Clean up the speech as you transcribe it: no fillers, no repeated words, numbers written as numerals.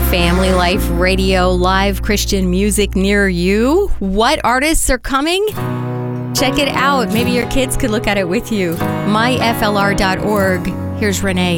Family Life Radio, live Christian music near you. What artists are coming? Check it out. Maybe your kids could look at it with you. myflr.org. Here's Renee.